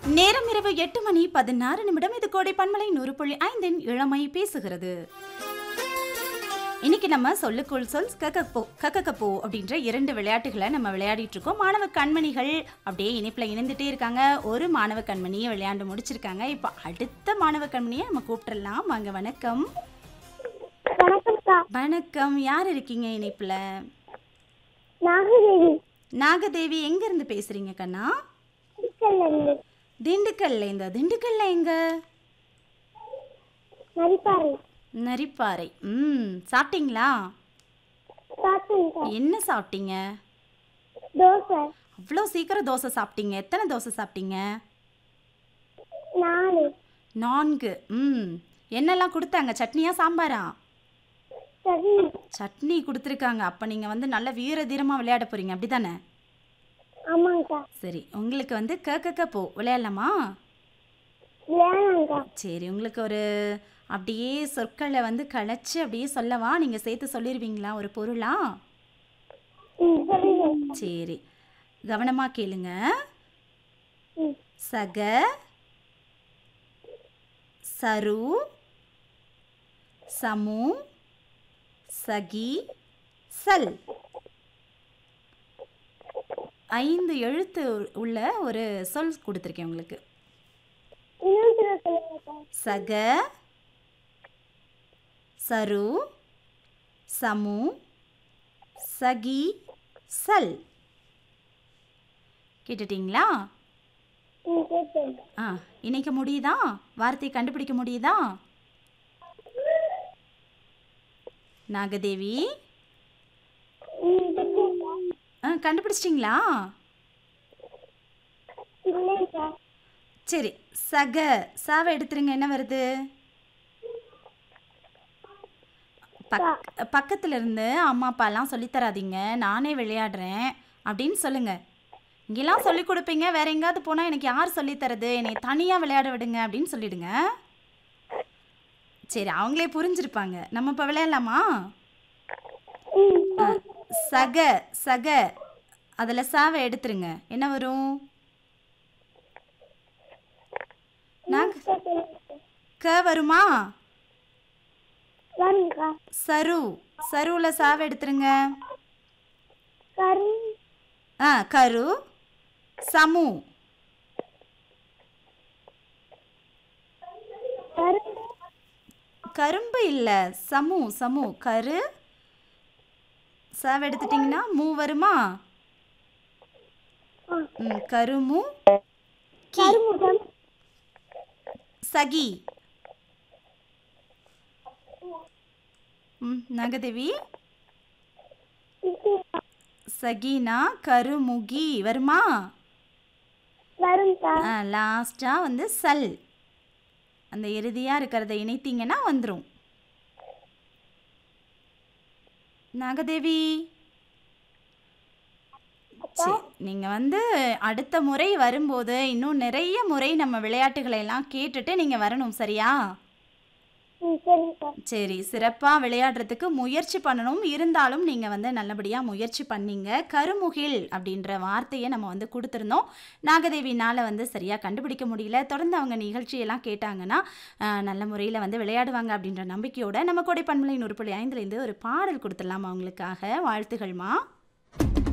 நேரம் இரவு 8:16 இது கோடை பன்மலை 100.5 இளமை பேசுகிறது. இன்னைக்கு நம்ம சொல்லுக்குள் சொல் கக்கக்கப்போ அப்படின்ற 2 விளையாட்டுகளை நம்ம விளையாடிட்டு இருக்கோம். மாணவ கண்மணிகள் அப்படியே இணைப்புல இணைந்துட்டே இருக்காங்க. ஒரு மாணவ கண்மணியை விளையாண்டு முடிச்சிருக்காங்க. இப்போ அடுத்த மாணவ கண்மணியை நம்ம கூப்பிட்டுடலாம். வாங்க. வணக்கம். வணக்கம். யார் இருக்கீங்க இணைப்புல? நாகதேவி. நாகதேவி எங்க இருந்து பேசுறீங்க கண்ணா? திண்டுக்கல்ல. இந்த திண்டுக்கல்ல எங்க? நரிப்பாறை. நரிப்பாறை. சாப்பிட்டீங்களா? என்ன சாப்பிட்டீங்க? தோசை. அவ்வளோ சீக்கிரம் தோசை சாப்பிட்டீங்க. எத்தனை தோசை சாப்பிட்டீங்க? 4. என்னெல்லாம் கொடுத்தாங்க? சட்னியா சாம்பாரா? சட்னி கொடுத்துருக்காங்க. அப்போ நீங்கள் வந்து நல்ல வீர தீரமாக விளையாட போறீங்க, அப்படிதானே? ஆமாங்கக்கா. சரி, உங்களுக்கு வந்து கக்கக்கப்போ விளையாடலாமா? சரி, உங்களுக்கு ஒரு அப்படியே சொற்களை வந்து கலைச்சு அப்படியே சொல்லவா? நீங்கள் சேர்த்து சொல்லிடுவீங்களா ஒரு பொருளா? சரி, கவனமாக கேளுங்க. சக, சரு, சமு, சகி, சல். 5 எழுத்து உள்ள ஒரு சொல் கொடுத்துருக்கேன் உங்களுக்கு. சக, சரு, சமு, சகி, சல். கேட்டுட்டீங்களா? இணைக்க முடியுதா? வார்த்தையை கண்டுபிடிக்க முடியுதா? நாகதேவி கண்டுபிடிச்சிட்டிங்களா? சரி, சக சாவை எடுத்துருங்க. என்ன வருது? பக்கத்துல இருந்து அம்மா அப்பாலாம் சொல்லித்தராதீங்க, நானே விளையாடுறேன் அப்படின்னு சொல்லுங்க. இங்கெல்லாம் சொல்லி கொடுப்பீங்க, வேற எங்கேயாவது போனால் எனக்கு யார் சொல்லித்தரது, என்னை தனியாக விளையாட விடுங்க அப்படின்னு சொல்லிடுங்க. சரி, அவங்களே புரிஞ்சிருப்பாங்க. நம்ம இப்போ விளையாடலாமா? சக சக அதில் சாவை எடுத்துருங்க. என்ன வரும்? க வருமா? சரு சருல சாவை எடுத்துருங்க. கரு, சமு. கரும்பு இல்ல, சமு சமு. கரு சாவை எடுத்துட்டீங்கன்னா மூ வருமா? கருமு, கி, சகி. நாகதேவி சகினா கருமுகி வருமா? லாஸ்டா வந்து சல். அந்த இறுதியா இருக்கிறத இணைத்தீங்கன்னா வந்துடும். நாகதேவி நீங்கள் வந்து அடுத்த முறை வரும்போது இன்னும் நிறைய முறை நம்ம விளையாட்டுகளை எல்லாம் கேட்டுட்டு நீங்கள் வரணும், சரியா? சரி, சிறப்பாக விளையாடுறதுக்கு முயற்சி பண்ணணும். இருந்தாலும் நீங்கள் வந்து நல்லபடியாக முயற்சி பண்ணீங்க. கருமுகில் அப்படின்ற வார்த்தையை நம்ம வந்து கொடுத்துருந்தோம். நாகதேவினால் வந்து சரியாக கண்டுபிடிக்க முடியல. தொடர்ந்து அவங்க நிகழ்ச்சியெல்லாம் கேட்டாங்கன்னா நல்ல முறையில் வந்து விளையாடுவாங்க அப்படின்ற நம்பிக்கையோட நம்ம கோடை பன்மலை 100.5 ஒரு பாடல் கொடுத்துடலாம் அவங்களுக்காக. வாழ்த்துகள்மா.